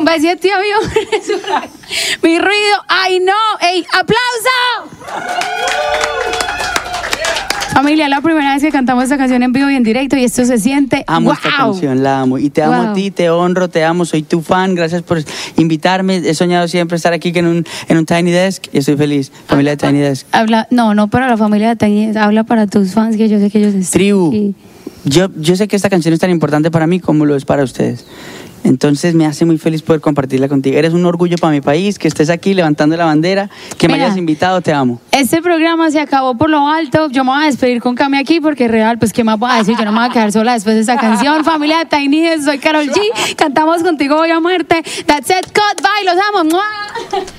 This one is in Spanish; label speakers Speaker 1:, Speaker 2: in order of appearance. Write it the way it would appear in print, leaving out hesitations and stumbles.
Speaker 1: besito, tío mío. Mi ruido. ¡Ay, no! ¡Ey! ¡Aplauso! Familia, es la primera vez que cantamos esta canción en vivo y en directo y esto se siente.
Speaker 2: Amo
Speaker 1: ¡wow!
Speaker 2: esta canción, la amo. Y te amo a ti, te honro, te amo, soy tu fan. Gracias por invitarme. He soñado siempre estar aquí en un Tiny Desk y estoy feliz. Familia de Tiny Desk.
Speaker 1: No para la familia de Tiny Desk, habla para tus fans, que yo sé que ellos están
Speaker 2: Tribu,
Speaker 1: aquí.
Speaker 2: yo sé que esta canción es tan importante para mí como lo es para ustedes. Entonces me hace muy feliz poder compartirla contigo. Eres un orgullo para mi país, que estés aquí levantando la bandera, que me
Speaker 1: Mira,
Speaker 2: hayas invitado, te amo.
Speaker 1: Este programa se acabó por lo alto. Yo me voy a despedir con Cami aquí porque real, pues qué más voy a decir, yo no me voy a quedar sola después de esta canción. Familia de Tiny Desk, soy Karol G, cantamos contigo hoy a muerte. That's it, goodbye, los amo. ¡Mua!